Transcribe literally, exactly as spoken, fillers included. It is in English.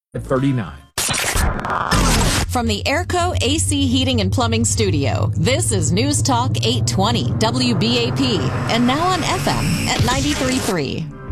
thirty-nine. From the Airco A C Heating and Plumbing Studio, this is News Talk eight twenty W B A P, and now on F M at ninety-three point three.